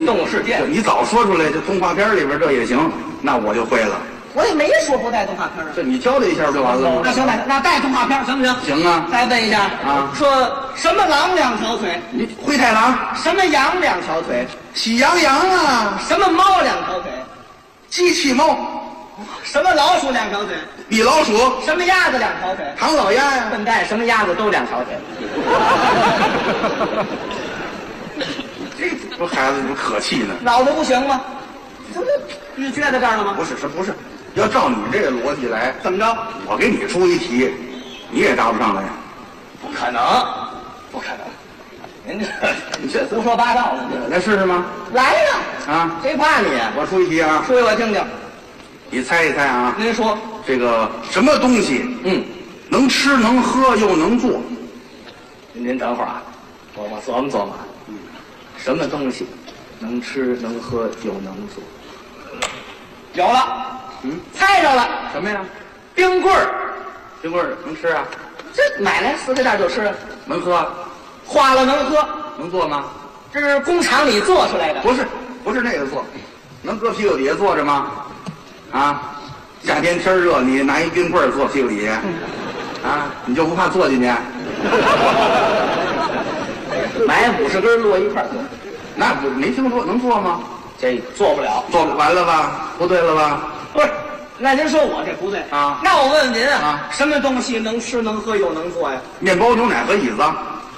动物世界。 你早说出来，这动画片里边这也行，那我就会了。 我也没说不带动画片这你教他一下就完了吗？ 那行，那带动画片行不行？ 行啊。 再问一下啊， 说什么狼两条腿？ 你灰太狼， 什么羊两条腿？ 喜羊羊啊， 什么猫两条腿？ 机器猫， 什么老鼠两条腿？ 米老鼠， 什么鸭子两条腿？ 唐老鸭呀。 笨蛋，什么鸭子都两条腿。 这不孩子怎么可气呢？ 脑子不行吗？怎么你撅在这儿了吗？ 不是，要照你这个逻辑来， 怎么着？ 我给你出一题，你也答不上来。 不可能，不可能！您这胡说八道的， 来试试吗？ 来呀！ 啊， 谁怕你呀？ 我出一题啊， 说给我听听。 你猜一猜啊。 您说， 这个什么东西，能吃能喝又能做？ 您等会儿啊，我琢磨琢磨。什么东西能吃能喝又能做？有了，猜着了。 什么呀？ 冰棍儿。 冰棍儿能吃啊？ 这买来撕开袋就吃， 能喝？ 化了能喝， 能做吗？ 这是工厂里做出来的。 不是那个做，能搁屁股底下坐着吗？啊，夏天天热，你拿一冰棍儿坐屁股底下，啊，你就不怕坐进去？ 买50根摞一块做， 那不没听说能做吗？ 这做不了， 做不完了吧？不对了吧？ 不是。那您说我这不对啊？ 那我问问您啊， 什么东西能吃能喝又能做呀？ 面包、牛奶和椅子。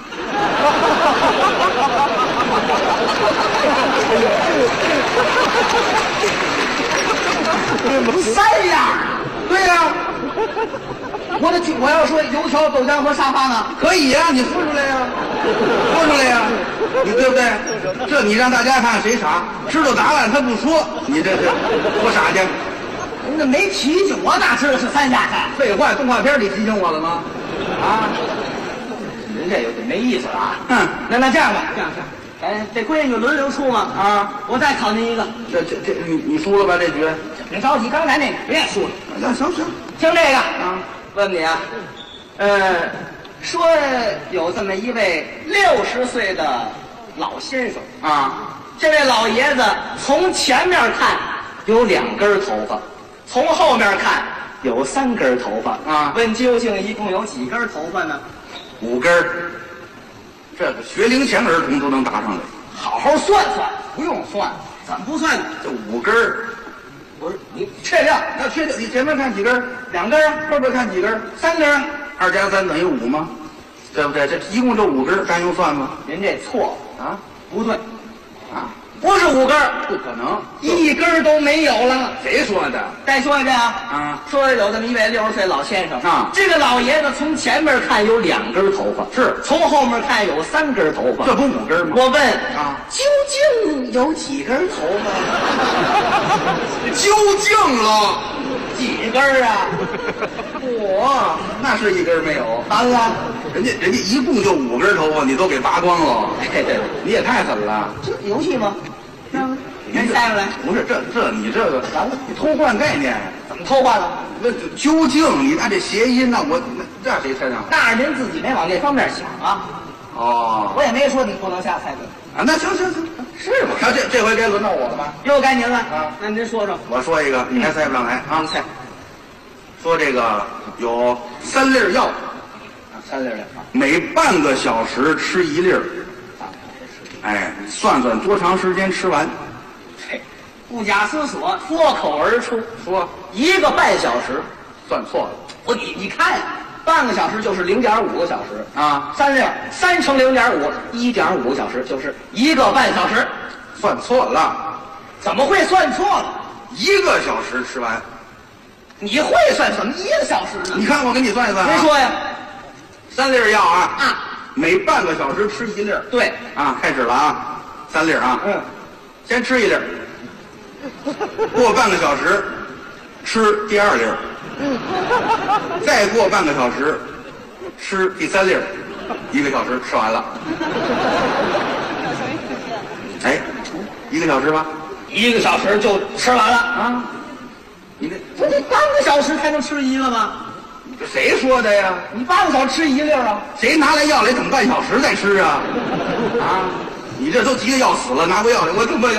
3样啊？ 对呀、 我要说油条、豆浆和沙发呢？ 可以呀、你说出来呀、说出来呀、你对不对？这你让大家看谁傻，知道答案他不说，你这是多傻去？ 那没提醒我哪知道是3家菜？ 废话，动画片里提醒我了吗？啊， 您这有点没意思了啊！那这样吧，哎，这规矩轮流出嘛。 啊， 我再考您一个。 这你输了吧这局？ 别着急，刚才那个别输了。 那行， 听这个啊， 问你啊，说有这么一位60岁的老先生啊， 这位老爷子从前面看有2根头发，从后面看有3根头发啊。 问究竟一共有几根头发呢 ？5根儿。这个学龄前儿童都能答上来。 好好算算。 不用算， 怎么不算呢？ 这5根儿。 不是你确定？ 要确定，你前面看几根儿 2根啊后边看几根儿 ？3根啊 ？2加3等于5吗？对不对？这一共就5根儿，咱用算吗？ 您这错啊， 不对， 啊， 不是5根， 不可能 ，1根都没有了。 谁说的？ 再说一遍啊！ 啊， 说有这么一位60岁老先生啊， 这个老爷子从前面看有2根头发， 是从后面看有3根头发， 这不5根吗？ 我问啊， 究竟有几根头发？ 究竟了几根啊？我那是1根没有。 完了， 人家一共就5根头发，你都给拔光了。 哎对， 你也太狠了。 这游戏吗？您猜出来？ 不是你这个完了，你偷换概念。 怎么偷换了？ 那究竟你按这谐音，那这谁猜上？ 那是您自己没往这方面想啊。 哦， 我也没说你不能瞎猜对。 啊，那行， 是不是？ 那这回该轮到我了吧？ 又该您了啊。 那您说说。 我说一个，你还猜不上来啊？ 猜。 说这个有3粒药， 3粒药， 每半个小时吃1粒。哎，算算多长时间吃完？ 嘿，不假思索，脱口而出说 1个半小时。 算错了。 你看呀，半个小时就是0.5个小时啊 ，3粒3乘0.5，1.5个小时就是1个半小时。 算错了， 怎么会算错了 ？1个小时吃完。 你会算什么1个小时呢？ 你看我给你算一算啊。 您说呀 ？3粒药啊。 啊， 每半个小时吃1粒。 对啊，开始了啊，3粒啊。先吃1粒，过半个小时吃第2粒，再过半个小时吃第3粒，1个小时吃完了。哎，1个小时吧 ？1个小时就吃完了啊？你不得半个小时才能吃1个吗？ 这谁说的呀？ 你半个小时吃1粒啊？ 谁拿来药来等半小时再吃啊？啊，你这都急得要死了，拿过药来，我怎么